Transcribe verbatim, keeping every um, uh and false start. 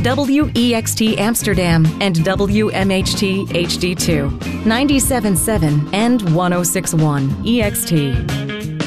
W E X T Amsterdam and W M H T H D two, ninety-seven point seven and one oh six point one E X T.